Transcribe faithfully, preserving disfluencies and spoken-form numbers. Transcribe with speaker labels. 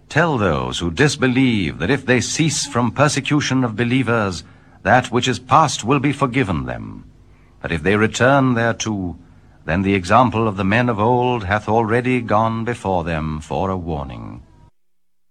Speaker 1: Tell those who disbelieve that if they cease from persecution of believers, that which is past will be forgiven them. But if they return thereto, then the example of the men of old hath already gone before them for a warning.